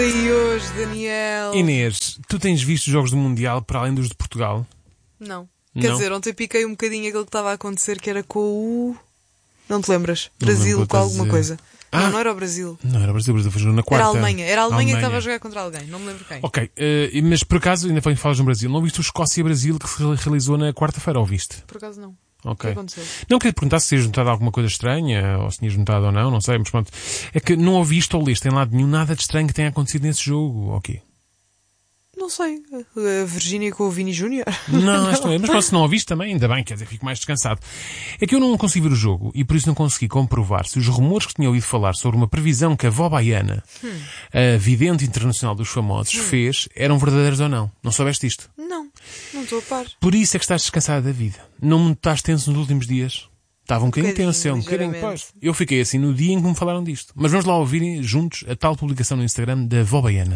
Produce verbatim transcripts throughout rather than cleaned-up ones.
E hoje, Daniel? Inês, tu tens visto os jogos do Mundial para além dos de Portugal? Não. Quer Não? dizer, ontem piquei um bocadinho aquilo que estava a acontecer, que era com o... Não te lembras? Não me lembro Brasil o que com estás a alguma dizer. coisa. Ah. Não, não era o Brasil. Não, era o Brasil, o Brasil foi jogar na quarta. Era a Alemanha. Era a Alemanha, que Alemanha. estava a jogar contra alguém. Não me lembro quem. Ok, eh, mas por acaso, ainda bem que falas no Brasil, não viste o Escócia-Brasil que se realizou na quarta-feira, ou viste? Por acaso não. Ok. O que aconteceu? Não, queria te perguntar se tinhas notado alguma coisa estranha, ou se tinhas notado ou não, não sei, mas pronto. É que não ouviste ou leste em lado nenhum nada de estranho que tenha acontecido nesse jogo, ok? Não sei. A Virgínia com o Vini Júnior? Não, acho que não é. Mas pronto, se não ouviste também, ainda bem, quer dizer, fico mais descansado. É que eu não consegui ver o jogo e por isso não consegui comprovar se os rumores que tinha ouvido falar sobre uma previsão que a vó baiana, hum. a vidente internacional dos famosos, hum. fez, eram verdadeiros ou não. Não soubeste isto? Não, não estou a par. Por isso é que estás descansado da vida. Não me estás tenso nos últimos dias? Estava um bocadinho tenso, um bocadinho, pois. Eu fiquei assim no dia em que me falaram disto. Mas vamos lá ouvir juntos a tal publicação no Instagram da vó baiana.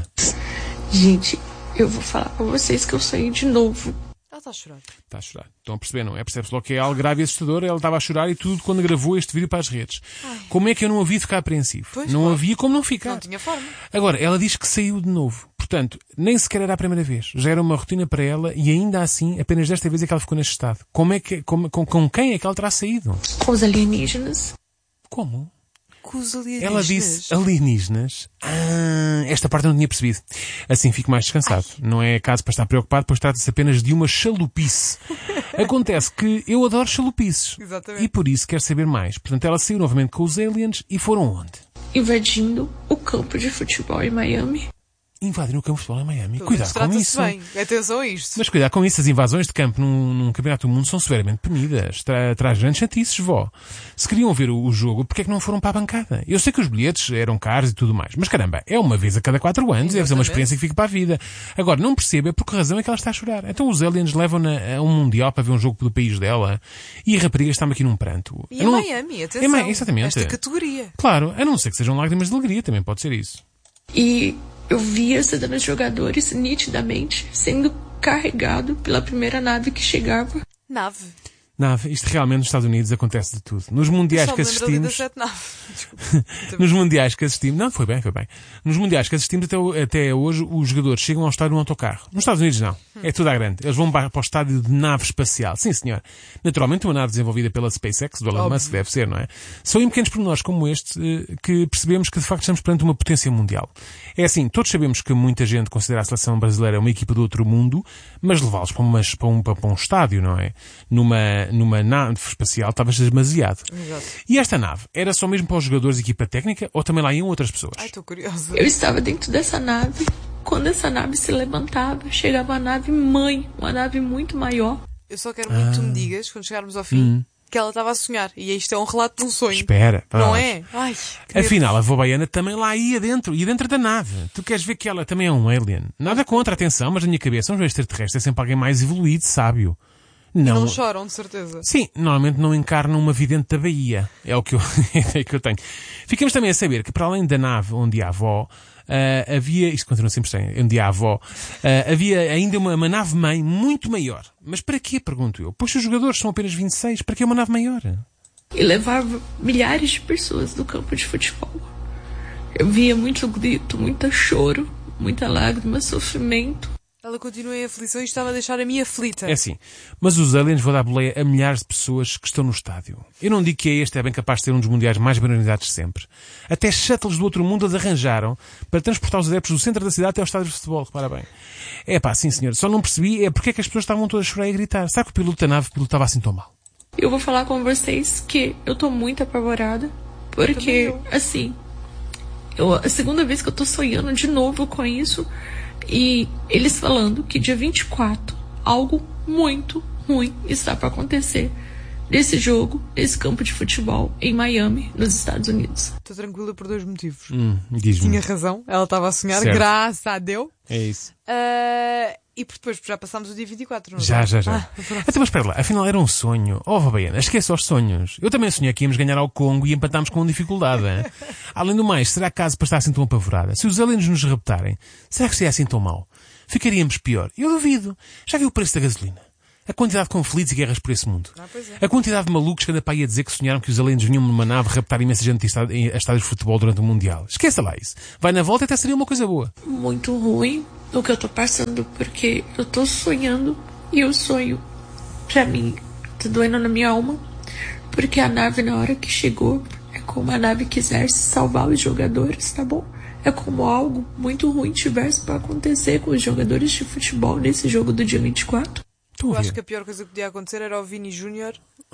Gente, eu vou falar pra vocês que eu saí de novo. Ela está a chorar. Está a chorar. Estão a perceber, não é? Percebe-se logo que é algo grave e assustador. Ela estava a chorar e tudo quando gravou este vídeo para as redes. Ai. Como é que eu não havia de ficar apreensivo? Pois, não claro. havia como não ficar. Não tinha forma. Agora, ela diz que saiu de novo. Portanto, nem sequer era a primeira vez. Já era uma rotina para ela e ainda assim, apenas desta vez é que ela ficou neste estado. Como é que, com, com, com quem é que ela terá saído? Com os alienígenas. Como? Com os alienígenas. Ela disse alienígenas. Ah, esta parte eu não tinha percebido. Assim fico mais descansado. Ai. Não é caso para estar preocupado, pois trata-se apenas de uma chalupice. Acontece que eu adoro chalupices. Exatamente. E por isso quero saber mais. Portanto, ela saiu novamente com os aliens e foram onde? Invadindo o campo de futebol em Miami. Invadiram o campo de futebol em Miami. Pelo Cuidado com isso. Bem. Atenção a isto. Mas cuidado com isso. As invasões de campo num, num campeonato do mundo são severamente punidas. Tra, traz grandes chatices, vó. Se queriam ver o, o jogo, porque é que não foram para a bancada? Eu sei que os bilhetes eram caros e tudo mais. Mas caramba, é uma vez a cada quatro anos. Exatamente. Deve ser uma experiência que fica para a vida. Agora, não perceba por que razão é que ela está a chorar. Então os aliens levam-na a um mundial para ver um jogo do país dela e a rapariga está-me aqui num pranto. E em não... Miami, atenção. É, exatamente. Esta categoria. Claro, a não ser que sejam lágrimas de alegria, também pode ser isso. E eu via os jogadores nitidamente sendo carregado pela primeira nave que chegava. Nave? Nave. Isto realmente nos Estados Unidos acontece de tudo. Nos mundiais que assistimos... Nos mundiais que assistimos... Não, foi bem, foi bem. Nos mundiais que assistimos até, até hoje, os jogadores chegam ao estádio num autocarro. Nos Estados Unidos não. Hum. É tudo à grande. Eles vão para o estádio de nave espacial. Sim, senhor. Naturalmente uma nave desenvolvida pela SpaceX, do Elon Musk, deve ser, não é? São em pequenos pormenores como este que percebemos que de facto estamos perante uma potência mundial. É assim, todos sabemos que muita gente considera a seleção brasileira uma equipa do outro mundo, mas levá-los para, umas, para, um, para um estádio, não é? Numa, numa nave espacial estavas demasiado. Exato. E esta nave era só mesmo para os jogadores de equipa técnica ou também lá iam outras pessoas? Ai, estou curiosa. Eu estava dentro dessa nave. Quando essa nave se levantava, chegava a nave mãe, uma nave muito maior. Eu só quero muito que tu me digas, quando chegarmos ao fim, hum. que ela estava a sonhar. E isto é um relato de um sonho. Espera. Não vamos. é? Ai, afinal, a vó baiana também lá ia dentro. Ia dentro da nave. Tu queres ver que ela também é um alien? Nada contra, atenção, mas na minha cabeça um extraterrestre é sempre alguém mais evoluído, sábio. Não... não choram, de certeza. Sim, normalmente não encarnam uma vidente da Bahia. É o que eu, é que eu tenho. Ficamos também a saber que para além da nave onde há a avó, uh, havia, isto continua sempre sem, onde há a avó, uh, havia ainda uma, uma nave-mãe muito maior. Mas para quê, pergunto eu? Pois os jogadores são apenas vinte e seis, para que uma nave maior? E levava milhares de pessoas do campo de futebol. Eu via muito grito, muito choro, muita lágrima, sofrimento. Ela continua em aflição e estava a deixar a minha aflita. É assim, mas os aliens vão dar boleia a milhares de pessoas que estão no estádio. Eu não digo que este é bem capaz de ser um dos mundiais mais bem organizados de sempre. Até shuttles do outro mundo as arranjaram para transportar os adeptos do centro da cidade até ao estádio de futebol, repara bem. É pá, sim senhor, só não percebi é porque é que as pessoas estavam todas a chorar e a gritar. Sabe que o piloto da nave pilotava assim tão mal? Eu vou falar com vocês que eu tô muito apavorada, porque, assim, eu, a segunda vez que eu tô sonhando de novo com isso. E eles falando que dia vinte e quatro, algo muito ruim está para acontecer nesse jogo, nesse campo de futebol em Miami, nos Estados Unidos. Estou tranquila por dois motivos. Hum, diz-me. Tinha razão, ela estava a sonhar, certo. Graças a Deus. É isso. Uh, e depois já passámos o dia vinte e quatro, não é? Já, já, já. Ah, Até mas espera lá, afinal era um sonho. Oh, Baiana, esquece os sonhos. Eu também sonhei que íamos ganhar ao Congo e empatámos com dificuldade. Hein? Além do mais, será que caso para estar assim tão apavorada? Se os aliens nos raptarem, será que seria assim tão mau? Ficaríamos pior. Eu duvido. Já viu o preço da gasolina? A quantidade de conflitos e guerras por esse mundo. Ah, pois é. A quantidade de malucos que anda para aí a dizer que sonharam que os aliens vinham numa nave raptar imensa gente a estádios de futebol durante o Mundial. Esqueça lá isso. Vai na volta e até seria uma coisa boa. Muito ruim o que eu tô passando, porque eu tô sonhando e o sonho, pra mim, tá doendo na minha alma, porque a nave, na hora que chegou, é como a nave quisesse salvar os jogadores, tá bom? É como algo muito ruim tivesse para acontecer com os jogadores de futebol nesse jogo do dia vinte e quatro. Eu acho que a pior coisa que podia acontecer era o Vini Júnior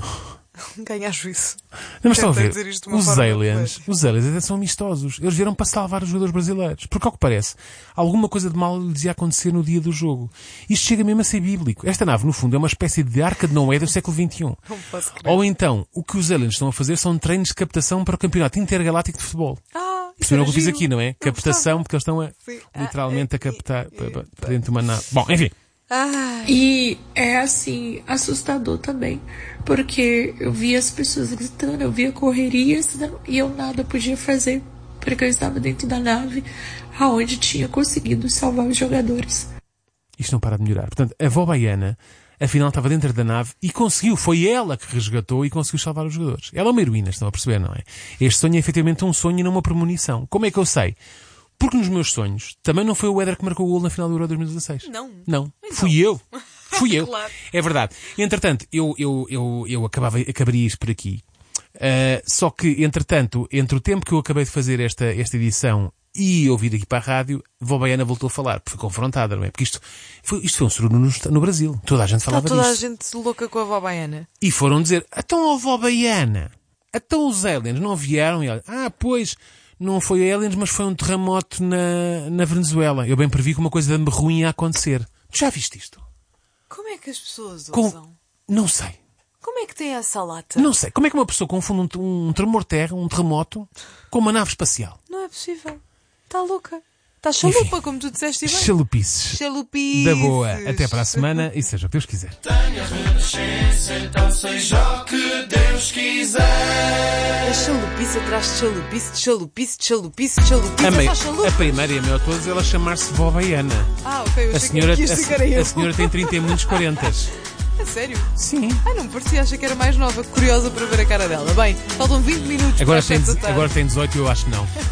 ganhar juízo. Não, mas estão a ver, os aliens, os aliens até são amistosos. Eles vieram para salvar os jogadores brasileiros. Porque, ao que parece, alguma coisa de mal lhes ia acontecer no dia do jogo. Isto chega mesmo a ser bíblico. Esta nave, no fundo, é uma espécie de arca de Noé do século vinte e um. Não posso crer. Ou então, o que os aliens estão a fazer são treinos de captação para o campeonato intergaláctico de futebol. Ah, perceberam o que eu fiz aqui, não é? Captação, porque eles estão a, literalmente a captar para dentro de uma nave. Bom, enfim. Ai. E é assim, assustador também, porque eu via as pessoas gritando, eu via correrias e eu nada podia fazer, porque eu estava dentro da nave aonde tinha conseguido salvar os jogadores. Isto não para de melhorar. Portanto, a avó baiana afinal estava dentro da nave e conseguiu, foi ela que resgatou e conseguiu salvar os jogadores. Ela é uma heroína, estão a perceber, não é? Este sonho é efetivamente um sonho e não uma premonição. Como é que eu sei? Porque nos meus sonhos, também não foi o Éder que marcou o gol na final do Euro dois mil e dezasseis. Não. Não. Então. Fui eu. Fui eu. Claro. É verdade. Entretanto, eu, eu, eu, eu acabava, acabaria isto por aqui. Uh, só que, entretanto, entre o tempo que eu acabei de fazer esta, esta edição e ouvir aqui para a rádio, a vó baiana voltou a falar. Foi confrontada, não é? Porque isto foi, isto foi um sururu no, no Brasil. Toda a gente falava disso. Está toda disso. a gente louca com a vó baiana. E foram dizer, então a vó baiana, então os aliens não vieram? E ela, ah, pois... Não foi aliens, mas foi um terremoto na, na Venezuela. Eu bem previ que uma coisa ruim ia acontecer. Tu já viste isto? Como é que as pessoas Com... usam? Não sei. Como é que tem essa lata? Não sei. Como é que uma pessoa confunde um, um tremor de terra, um terremoto, com uma nave espacial? Não é possível. Está louca. Está chalupa, enfim, como tu disseste bem. Chalupices. Chalupices. Da boa. Até para a semana e seja o que Deus quiser. Tenha renascença, então seja o que Deus quiser. A chalupice atrás de chalupice, de chalupice, de chalupice, de chalupice. A, é mei, só chalupa. A primeira e a maior de todas, ela chamar-se vó baiana. Ah, ok. Eu a senhora, que a, a senhora tem trinta e muitos quarentas. É sério? Sim. Ah, não parecia, achei que era mais nova, curiosa para ver a cara dela. Bem, faltam vinte minutos agora para tem, as sete da tarde. Agora tem dezoito e eu acho que não.